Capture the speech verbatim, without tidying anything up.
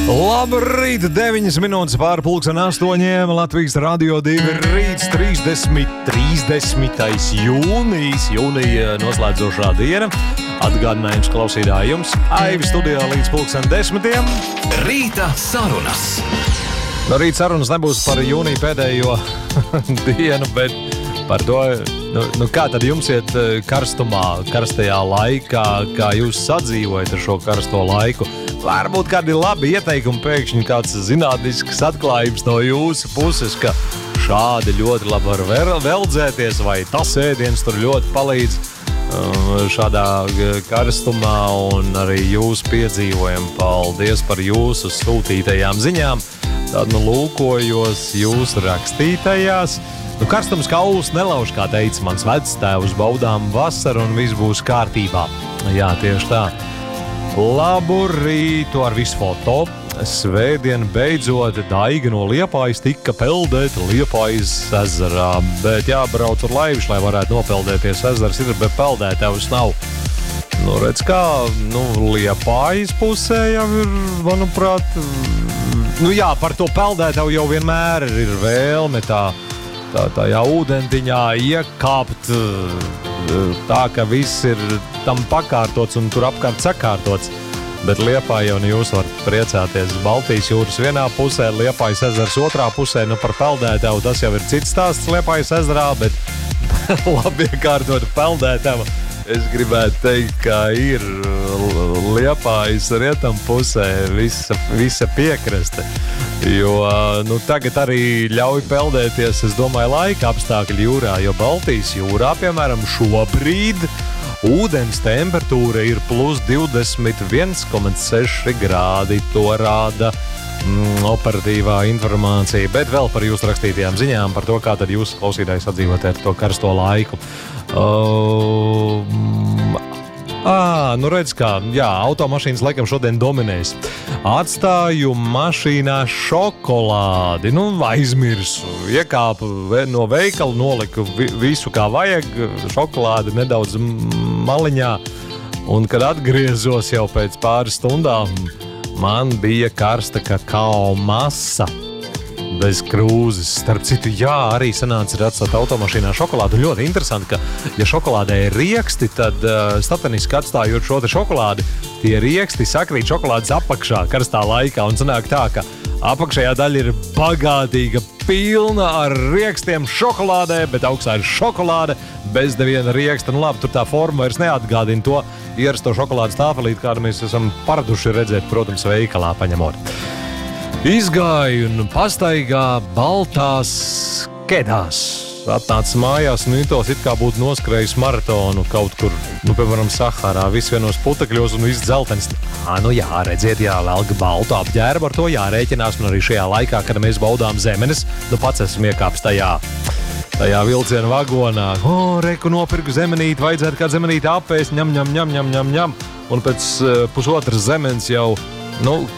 Labrīt, deviņas minūtes pār pulksten astoņiem, Latvijas Radio divi rīts, trīsdesmit, trīsdesmitais jūnijas, jūnija noslēdzošā diena. Atgādinājums klausītājums, Aivi studijā līdz pulksten desmitiem. Rīta sarunas. No rīta sarunas nebūs par jūniju pēdējo dienu, bet par to, nu, nu kā tad jums iet karstumā, karstajā laikā, kā jūs sadzīvojat ar šo karsto laiku. Varbūt kādi labi ieteikumi, pēkšņi kāds zinātnisks atklājums no jūsu puses, ka šādi ļoti labi var veldzēties, vai tas ēdiens tur ļoti palīdz um, šādā karstumā, un arī jūs piedzīvojam. Paldies par jūsu sūtītajām ziņām. Tad nu lūkojos jūsu rakstītajās. Nu, karstums kauls nelauž, kā teica mans vectēvs, baudām vasaru un viss būs kārtībā. Jā, tieši tā. Labu rītu ar visu foto. Svētdien beidzot Daiga no Liepājas tika peldēt Liepājas ezerā, bet jābrauc ar laivišu, lai varētu nopeldēties. Ezers ir, bet peldētājs nav. Nu, redz kā, nu, Liepājas pusē jau ir, manuprāt, nu jā, par to peldētāju jau vienmēr ir vēlme tā, tā, tā jā, ūdentiņā iekāpt tā, ka viss ir tam pakārtots un tur apkārt sakārtots. Bet Liepāja jau jūs varat priecāties. Baltijas jūras vienā pusē, Liepājas ezers otrā pusē. Nu par peldētavu tas jau ir cits stāsts Liepājas ezerā, bet labi iekārtot peldētavu. Es gribētu teikt, ka ir Liepājas rietam pusē visa, visa piekraste. Jo nu, tagad arī ļauj peldēties, es domāju, laika apstākļi jūrā, jo Baltijas jūrā, piemēram, šobrīd ūdens temperatūra ir plus divdesmit viens komats seši grādi. To rāda mm, operatīvā informācija, bet vēl par jūsu rakstītajām ziņām, par to, kā tad jūs klausītājs atdzīvot ar to karsto laiku. Uh, À, nu redz kā, jā, automašīnas laikam šodien dominēs. Atstāju mašīnā šokolādi, nu aizmirsu. Iekāpu no veikala, noliku visu kā vajag, šokolādi nedaudz maliņā. Un kad atgriezos jau pēc pāris stundām, man bija karsta kakao masa bez krūzes. Starp citu, jā, arī sanāca ir atstāt automašīnā šokolādu. Ļoti interesanti, ka, ja šokolādē ir rieksti, tad uh, stateniski atstājot šo te šokolādi, tie rieksti sakrīt šokolādes apakšā karstā laikā. Un sanāk tā, ka apakšējā daļa ir bagātīga, pilna ar riekstiem šokolādē, bet augstā ir šokolāde bez neviena rieksta. Nu labi, tur tā forma vairs neatgādina to ierasto šokolādes tāfelīti, kādu mēs esam paraduši redzēt, protams, veikalā paņemot. Izgāju un pastaigā baltās kedās. Atnāca mājās, nu tos it kā būtu noskrējis maratonu kaut kur, nu, piemēram, Saharā, viss vienos putekļos un viss dzeltens. Ā, nu jā, redziet, jā, velka baltu apģērbu, ar to jārēķinās, un arī šajā laikā, kad mēs baudām zemenes, nu pats esmu iekāps tajā, tajā vilciena vagonā. O, reku nopirku zemenīti, vajadzētu kā zemenīti apēst, ņem, ņem, ņem, ņem, ņem, ņem, un pēc uh, pusotras zemenes jau, nu,